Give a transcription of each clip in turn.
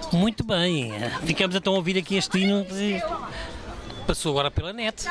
Muito bem, ficamos então a ouvir aqui este hino. Passou agora pela net.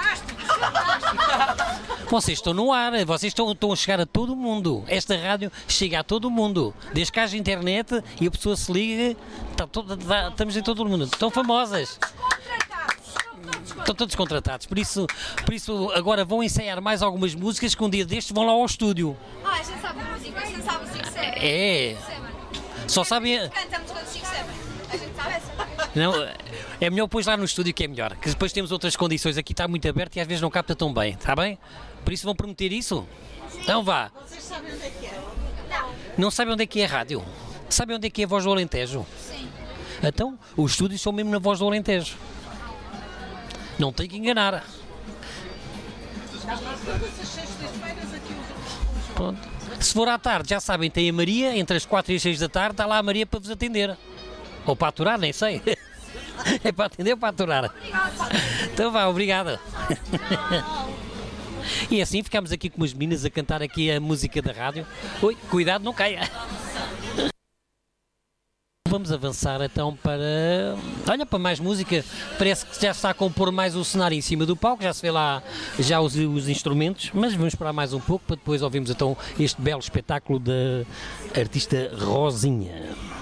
Vocês estão no ar, vocês estão a chegar a todo o mundo. Esta rádio chega a todo o mundo. Desde que haja internet e a pessoa se liga, estamos em todo o mundo. Estão famosas. Estão todos contratados. Por isso agora vão ensaiar mais algumas músicas que um dia destes vão lá ao estúdio. A gente sabe música, a gente sabe o 5-7. É. Só sabem. Cantamos todos 5-7. A gente sabe essa. Não, é melhor depois lá no estúdio que é melhor. Que depois temos outras condições. Aqui está muito aberto e às vezes não capta tão bem. Está bem? Por isso vão prometer isso? Então vá. Vocês sabem onde é que é? Não sabem onde é que é a rádio? Sabem onde é que é a Voz do Alentejo? Sim. Então, os estúdios são mesmo na Voz do Alentejo. Não tem que enganar. Pronto. Se for à tarde, já sabem, tem a Maria, entre as 4 e as 6 da tarde, está lá a Maria para vos atender. Ou para aturar, nem sei. É para atender ou para aturar? Então vá, obrigado. E assim ficamos aqui com umas meninas a cantar aqui a música da rádio. Oi, cuidado, não caia. Vamos avançar então para mais música. Parece que já está a compor mais o cenário em cima do palco, já se vê lá já os instrumentos, mas vamos esperar mais um pouco para depois ouvirmos então este belo espetáculo da artista Rosinha.